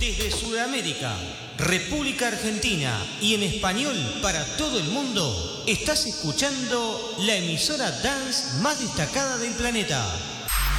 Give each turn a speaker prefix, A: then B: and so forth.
A: Desde Sudamérica, República Argentina y en español para todo el mundo, estás escuchando la emisora dance más destacada del planeta.